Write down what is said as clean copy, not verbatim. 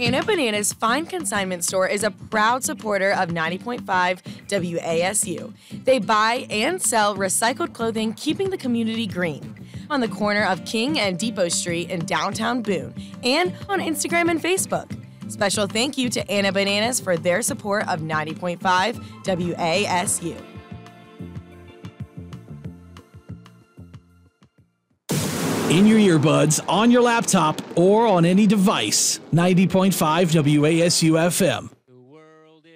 Anna Banana's Fine Consignment Store is a proud supporter of 90.5 WASU. They buy and sell recycled clothing, keeping the community green. On the corner of King and Depot Street in downtown Boone, and on Instagram and Facebook. Special thank you to Anna Bananas for their support of 90.5 WASU. In your earbuds, on your laptop, or on any device, 90.5 WASU FM.